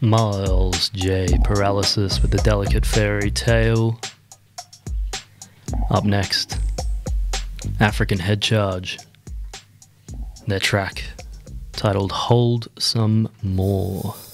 Miles J. Paralysis with the Delicate Fairy Tale. Up next, African Head Charge. Their track titled Hold Some More.